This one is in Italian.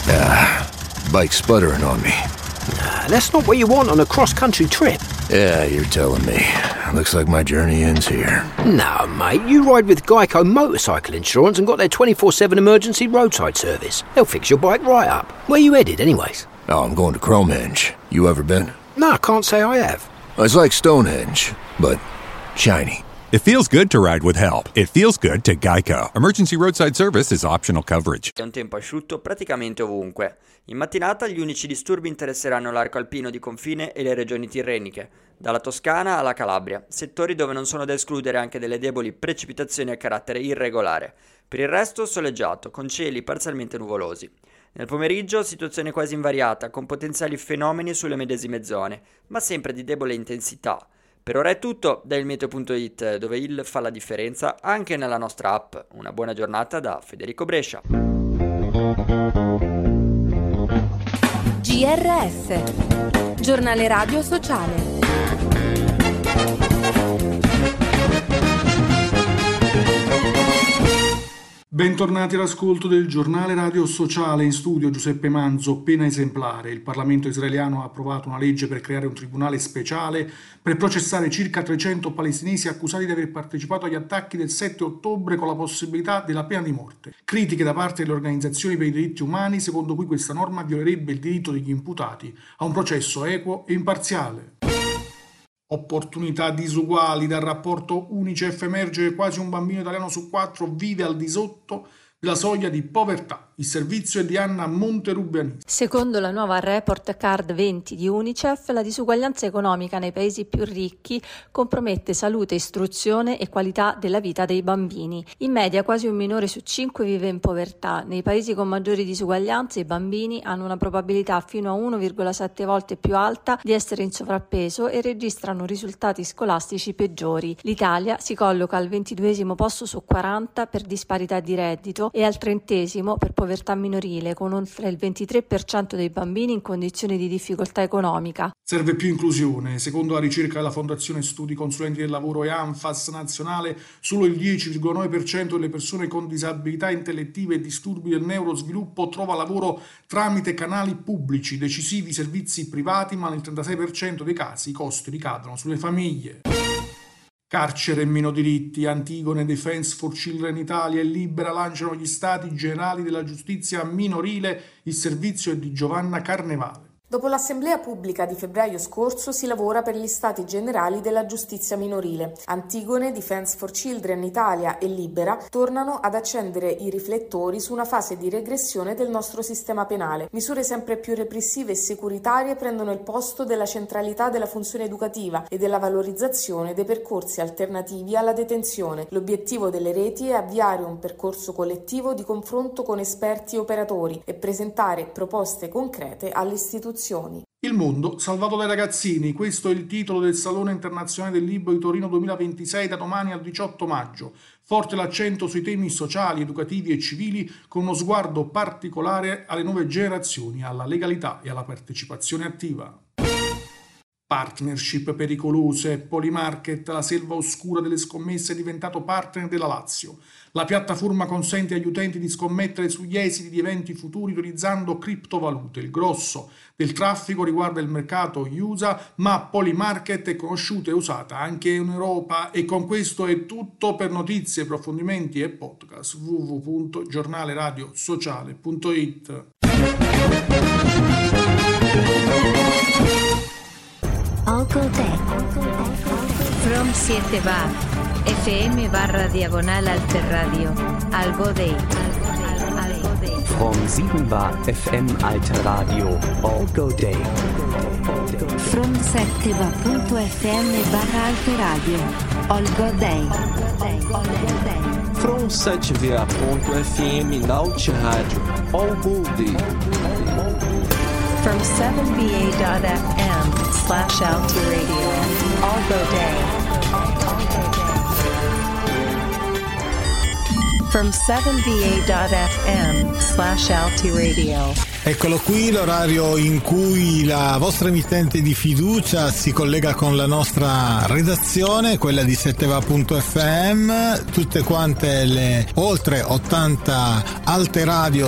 Bike's sputtering on me. That's not what you want on a cross-country trip. Yeah, you're telling me. Looks like my journey ends here. No, mate, you ride with Geico Motorcycle Insurance and got their 24/7 emergency roadside service. They'll fix your bike right up. Where you headed, anyways? Oh, I'm going to Cromehenge. You ever been? No, I can't say I have. It's like Stonehenge, but shiny. It feels good to ride with help. It feels good to Geico. Emergency roadside service is optional coverage. È un tempo asciutto praticamente ovunque. In mattinata gli unici disturbi interesseranno l'arco alpino di confine e le regioni tirreniche, dalla Toscana alla Calabria, settori dove non sono da escludere anche delle deboli precipitazioni a carattere irregolare. Per il resto soleggiato, con cieli parzialmente nuvolosi. Nel pomeriggio situazione quasi invariata, con potenziali fenomeni sulle medesime zone, ma sempre di debole intensità. Per ora è tutto da ilmeteo.it, dove il fa la differenza anche nella nostra app. Una buona giornata da Federico Brescia. GRS, giornale radio sociale. Bentornati all'ascolto del giornale radio sociale. In studio Giuseppe Manzo. Pena esemplare. Il Parlamento israeliano ha approvato una legge per creare un tribunale speciale per processare circa 300 palestinesi accusati di aver partecipato agli attacchi del 7 ottobre con la possibilità della pena di morte. Critiche da parte delle organizzazioni per i diritti umani, secondo cui questa norma violerebbe il diritto degli imputati a un processo equo e imparziale. Opportunità disuguali. Dal rapporto UNICEF emerge che quasi un bambino italiano su 4 vive al di sotto della soglia di povertà. Il servizio è di Anna Monterubiani. Secondo la nuova Report Card 20 di UNICEF, la disuguaglianza economica nei paesi più ricchi compromette salute, istruzione e qualità della vita dei bambini. In media quasi un minore su 5 vive in povertà. Nei paesi con maggiori disuguaglianze i bambini hanno una probabilità fino a 1,7 volte più alta di essere in sovrappeso e registrano risultati scolastici peggiori. L'Italia si colloca al 22esimo posto su 40 per disparità di reddito e al 30esimo per povertà minorile, con oltre il 23% dei bambini in condizioni di difficoltà economica. Serve più inclusione. Secondo la ricerca della Fondazione Studi Consulenti del Lavoro e ANFAS nazionale, solo il 10,9% delle persone con disabilità intellettive e disturbi del neurosviluppo trova lavoro tramite canali pubblici, decisivi servizi privati, ma nel 36% dei casi i costi ricadono sulle famiglie. Carcere e meno diritti. Antigone, Defense for Children Italia e Libera lanciano gli stati generali della giustizia minorile. Il servizio è di Giovanna Carnevale. Dopo l'assemblea pubblica di febbraio scorso si lavora per gli stati generali della giustizia minorile. Antigone, Defense for Children Italia e Libera tornano ad accendere i riflettori su una fase di regressione del nostro sistema penale. Misure sempre più repressive e securitarie prendono il posto della centralità della funzione educativa e della valorizzazione dei percorsi alternativi alla detenzione. L'obiettivo delle reti è avviare un percorso collettivo di confronto con esperti e operatori e presentare proposte concrete alle istituzioni. Il mondo salvato dai ragazzini, questo è il titolo del Salone Internazionale del Libro di Torino 2026 da domani al 18 maggio. Forte l'accento sui temi sociali, educativi e civili con uno sguardo particolare alle nuove generazioni, alla legalità e alla partecipazione attiva. Partnership pericolose. Polymarket, la selva oscura delle scommesse, è diventato partner della Lazio. La piattaforma consente agli utenti di scommettere sugli esiti di eventi futuri utilizzando criptovalute. Il grosso del traffico riguarda il mercato USA, ma Polymarket è conosciuta e usata anche in Europa. E con questo è tutto. Per notizie, approfondimenti e podcast www.giornaleradiosociale.it. All Day From 7 bar FM/diagonal Alterradio All Day From 7 bar FM Alterradio All Day From 7va.fm/Alterradio All Day From 7va.fm Alterradio All Day From 7va.fm/Alterradio All Day From 7va.fm/Alterradio. Eccolo qui l'orario in cui la vostra emittente di fiducia si collega con la nostra redazione, quella di 7va.fm, tutte quante le oltre 80 alte radio